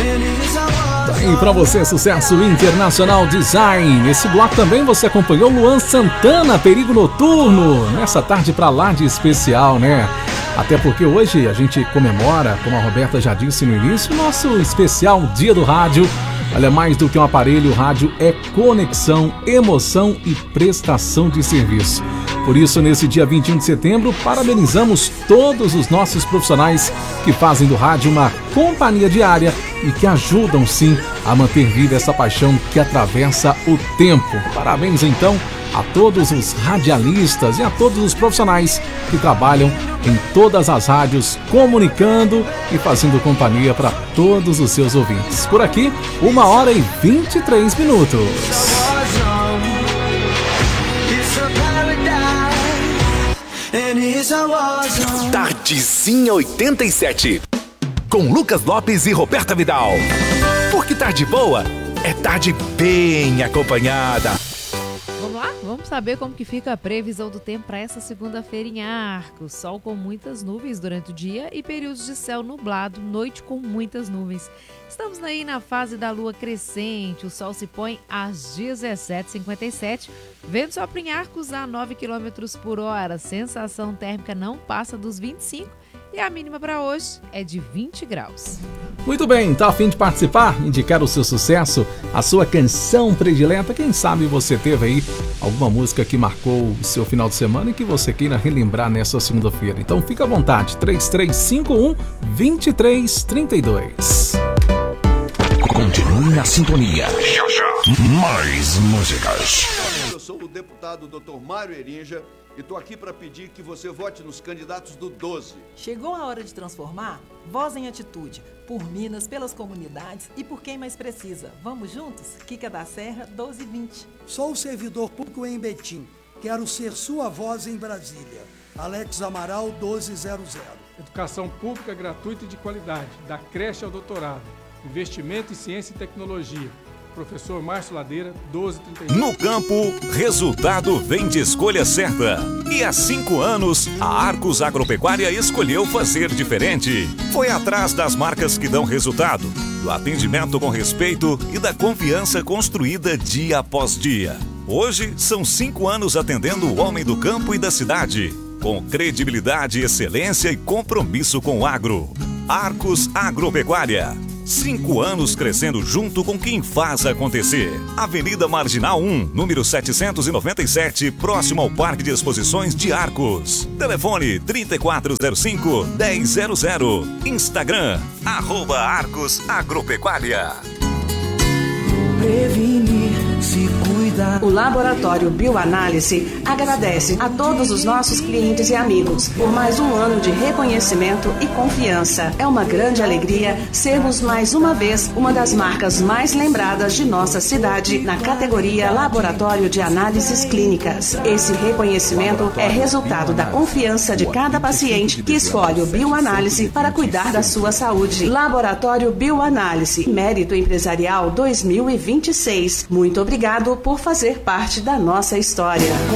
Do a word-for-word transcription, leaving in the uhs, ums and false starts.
E para você, sucesso internacional Design. Esse bloco também você acompanhou Luan Santana, Perigo Noturno, nessa tarde pra lá de especial, né? Até porque hoje a gente comemora, como a Roberta já disse no início, nosso especial Dia do Rádio. Olha, mais do que um aparelho, o rádio é conexão, emoção e prestação de serviço. Por isso, nesse dia vinte e um de setembro, parabenizamos todos os nossos profissionais que fazem do rádio uma companhia diária e que ajudam, sim, a manter viva essa paixão que atravessa o tempo. Parabéns, então, a todos os radialistas e a todos os profissionais que trabalham em todas as rádios, comunicando e fazendo companhia para todos os seus ouvintes. Por aqui, uma hora e vinte e três minutos. Tardezinha oitenta e sete, com Lucas Lopes e Roberta Vidal. Porque tarde boa é tarde bem acompanhada. Vamos lá? Vamos saber como que fica a previsão do tempo para essa segunda-feira em Arcos. Sol com muitas nuvens durante o dia e períodos de céu nublado, noite com muitas nuvens. Estamos aí na fase da lua crescente, o sol se põe às dezessete e cinquenta e sete, vento sopra em Arcos a nove quilômetros por hora, sensação térmica não passa dos vinte e cinco e a mínima para hoje é de vinte graus. Muito bem, tá a fim de participar? Indicar o seu sucesso, a sua canção predileta? Quem sabe você teve aí alguma música que marcou o seu final de semana e que você queira relembrar nessa segunda-feira. Então fica à vontade, três três cinco um, dois três três dois. Continue na sintonia. Já, já. Mais músicas. Eu sou o deputado doutor Mário Erinja e estou aqui para pedir que você vote nos candidatos do doze. Chegou a hora de transformar? Voz em atitude. Por Minas, pelas comunidades e por quem mais precisa. Vamos juntos? Kika da Serra, doze e vinte. Sou o servidor público em Betim. Quero ser sua voz em Brasília. Alex Amaral, doze zero zero. Educação pública gratuita e de qualidade, da creche ao doutorado. Investimento em ciência e tecnologia. Professor Márcio Ladeira, doze trinta e um. No campo, resultado vem de escolha certa. E há cinco anos, a Arcos Agropecuária escolheu fazer diferente. Foi atrás das marcas que dão resultado, do atendimento com respeito e da confiança construída dia após dia. Hoje, são cinco anos atendendo o homem do campo e da cidade, com credibilidade, excelência e compromisso com o agro. Arcos Agropecuária. Cinco anos crescendo junto com quem faz acontecer. Avenida Marginal um, número setecentos e noventa e sete, próximo ao Parque de Exposições de Arcos. Telefone trinta e quatro zero cinco, dez zero zero. Instagram, arroba Arcos Agropecuária. Prevenir, se cuidar. O Laboratório Bioanálise agradece a todos os nossos clientes e amigos por mais um ano de reconhecimento e confiança. É uma grande alegria sermos mais uma vez uma das marcas mais lembradas de nossa cidade na categoria Laboratório de Análises Clínicas. Esse reconhecimento é resultado da confiança de cada paciente que escolhe o Bioanálise para cuidar da sua saúde. Laboratório Bioanálise, Mérito Empresarial dois mil e vinte e seis. Muito obrigado por fazer parte da nossa história.